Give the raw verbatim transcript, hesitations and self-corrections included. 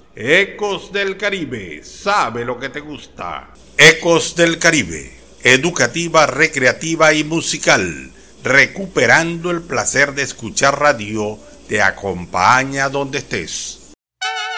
Ecos del Caribe, sabe lo que te gusta. Ecos del Caribe, educativa, recreativa y musical, recuperando el placer de escuchar radio, te acompaña donde estés.